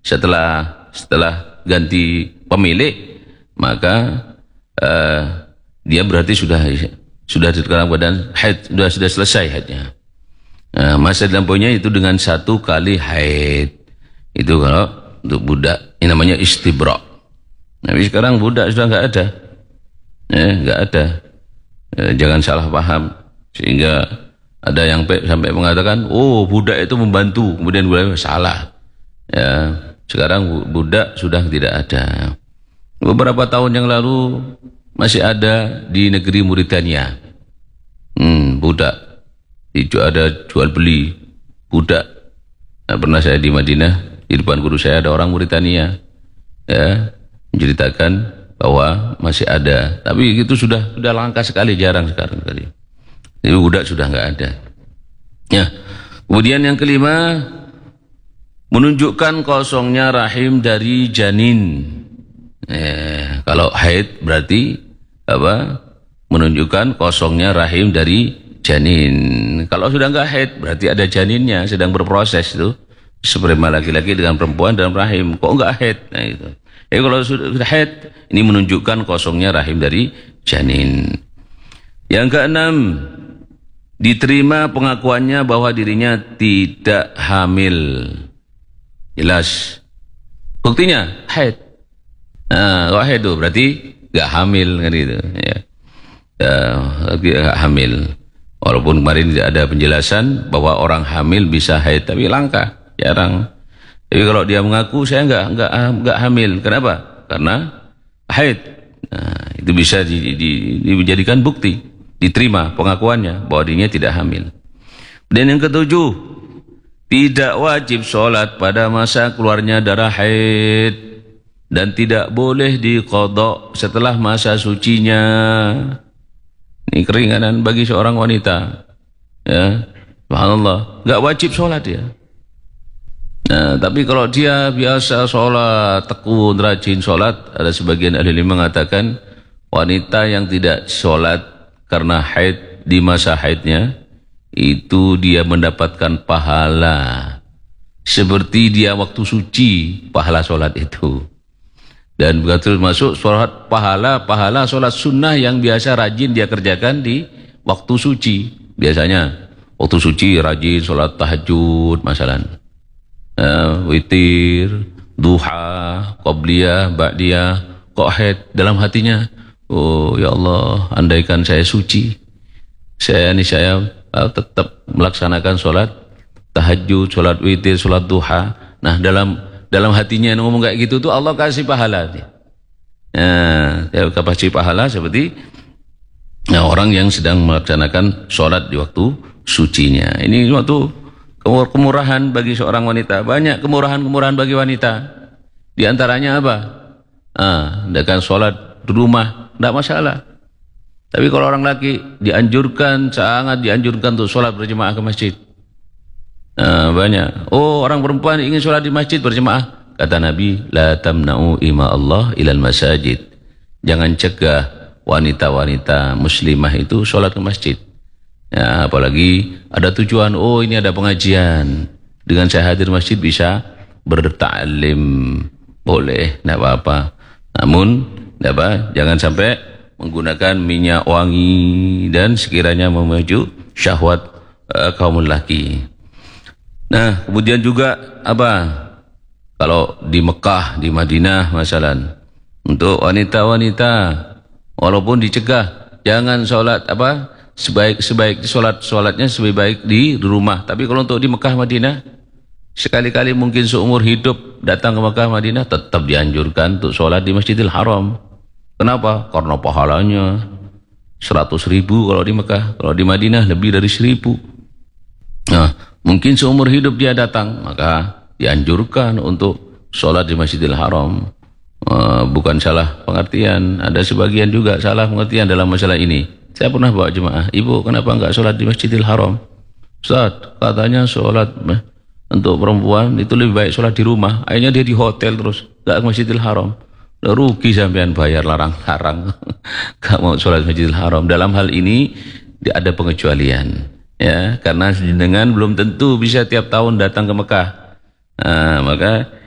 setelah ganti pemilik, maka dia berarti sudah dalam keadaan haid, sudah selesai haidnya. Masa dilampauinya itu dengan 1 kali haid. Itu kalau untuk budak, ini namanya istibra. Tapi sekarang budak sudah enggak ada. Enggak ada. Jangan salah paham, sehingga ada yang sampai mengatakan, oh budak itu membantu, kemudian salah. Ya, sekarang budak sudah tidak ada. Beberapa tahun yang lalu masih ada di negeri Mauritania. Budak. Itu ada jual beli budak. Pernah saya di Madinah, di depan guru saya ada orang Mauritania. Ya, menceritakan bahwa masih ada, tapi itu sudah langka sekali, jarang sekarang kali. Jadi budak sudah enggak ada. Ya. Kemudian yang kelima, menunjukkan kosongnya rahim dari janin. Kalau haid berarti apa? Menunjukkan kosongnya rahim dari janin. Kalau sudah enggak haid berarti ada janinnya sedang berproses itu. Sperma laki-laki dengan perempuan dalam rahim. Kok enggak haid? Nah itu. Kalau sudah haid, ini menunjukkan kosongnya rahim dari janin. Yang keenam, diterima pengakuannya bahwa dirinya tidak hamil. Jelas. Buktinya haid. Kalau haid itu berarti enggak hamil kan gitu ya. Enggak hamil. Walaupun kemarin ada penjelasan bahwa orang hamil bisa haid, tapi langka, jarang. Tapi kalau dia mengaku saya enggak hamil, kenapa? Karena haid. Nah, itu bisa dijadikan bukti, diterima pengakuannya bahwa dirinya tidak hamil. Dan yang ketujuh, tidak wajib sholat pada masa keluarnya darah haid dan tidak boleh diqadha setelah masa sucinya. Ini keringanan bagi seorang wanita. Ya, subhanallah, enggak wajib sholat ya. Nah, tapi kalau dia biasa sholat, tekun, rajin sholat, ada sebagian ahli ilmu mengatakan wanita yang tidak sholat karena haid di masa haidnya, itu dia mendapatkan pahala seperti dia waktu suci, pahala sholat itu. Dan betul masuk sholat pahala sholat sunnah yang biasa rajin dia kerjakan di waktu suci. Biasanya waktu suci rajin sholat tahajud masalan. Witir, duha, qabliyah, ba'diyah, kok haid dalam hatinya, oh ya Allah, andaikan saya suci, saya tetap melaksanakan sholat tahajud, sholat witir, sholat duha. Nah dalam hatinya ngomong kayak gitu tuh Allah kasih pahala. Dia kasih pahala seperti orang yang sedang melaksanakan sholat di waktu sucinya. Ini waktu kemurahan bagi seorang wanita. Banyak kemurahan-kemurahan bagi wanita. Di antaranya apa? Dengan sholat di rumah, tidak masalah. Tapi kalau orang laki sangat dianjurkan untuk sholat berjemaah ke masjid. Banyak. Orang perempuan ingin sholat di masjid berjemaah. Kata Nabi, la tamna'u ima Allah ilal masajid. Jangan cegah wanita-wanita muslimah itu sholat ke masjid. Ya, apalagi ada tujuan, ini ada pengajian, dengan saya hadir masjid bisa berta'lim, boleh, tidak apa-apa. Namun jangan sampai menggunakan minyak wangi dan sekiranya memacu syahwat kaum lelaki. Nah, kemudian juga kalau di Mekah, di Madinah masalan, untuk wanita-wanita walaupun dicegah jangan sholat sebaik sholatnya sebaik di rumah. Tapi kalau untuk di Mekah Madinah, sekali-kali mungkin seumur hidup datang ke Mekah Madinah, tetap dianjurkan untuk sholat di Masjidil Haram. Kenapa? Karena pahalanya 100.000 kalau di Mekah, kalau di Madinah lebih dari 1.000. Nah, mungkin seumur hidup dia datang, maka dianjurkan untuk sholat di Masjidil Haram. Bukan salah pengertian, ada sebagian juga salah pengertian dalam masalah ini. Saya pernah bawa jemaah, ibu kenapa enggak sholat di Masjidil Haram? Ustaz, katanya sholat untuk perempuan itu lebih baik sholat di rumah. Akhirnya dia di hotel terus, enggak ke Masjidil Haram. Rugi sampean bayar larang-larang, enggak mau sholat di Masjidil Haram. Dalam hal ini ada pengecualian, ya, karena dengan belum tentu bisa tiap tahun datang ke Mekah. Maka